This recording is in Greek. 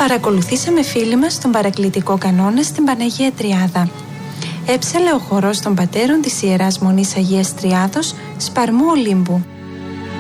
Παρακολουθήσαμε φίλοι μας τον παρακλητικό κανόνα στην Παναγία Τριάδα. Έψαλε ο χορός των πατέρων της Ιεράς Μονής Αγίας Τριάδος Σπαρμού Ολύμπου.